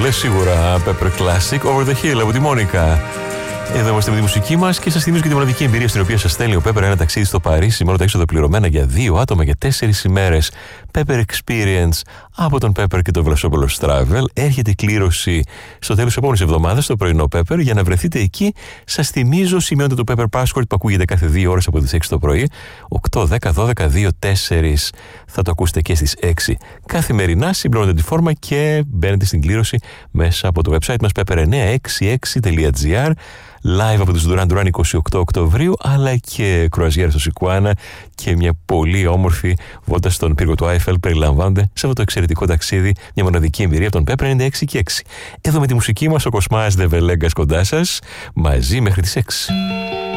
λες σίγουρα. Pepper Classic, Over the Hill από τη Μόνικα. Εδώ είμαστε με τη μουσική μας και σας θυμίζω και τη μοναδική εμπειρία στην οποία σας στέλνει ο Pepper ένα ταξίδι στο Παρίσι, μόνο τα έξοδα πληρωμένα για 2 άτομα για 4 ημέρες. Pepper Experience από τον Pepper και το Βλασόπουλος Travel. Έρχεται κλήρωση στο τέλος της επόμενης εβδομάδας στο πρωινό Pepper. Για να βρεθείτε εκεί, σας θυμίζω, σημειώνετε το Pepper Passport που ακούγεται κάθε 2 ώρες από τις 6 το πρωί. 8, 10, 12, 2, 4. Θα το ακούσετε και στις 6 καθημερινά. Συμπληρώνετε τη φόρμα και μπαίνετε στην κλήρωση μέσα από το website μας pepper966.gr. Live από τους Duran Duran 28 Οκτωβρίου, αλλά και κρουαζιέρα στο Σικουάνα και μια πολύ όμορφη βόλτα στον πύργο του Άιφελ περιλαμβάνονται σε αυτό το εξαιρετικό ταξίδι, μια μοναδική εμπειρία από τον Pepper 96 και 6. Εδώ με τη μουσική μας ο Κοσμάς Δεβελέγκας κοντά σας, μαζί μέχρι τις 6.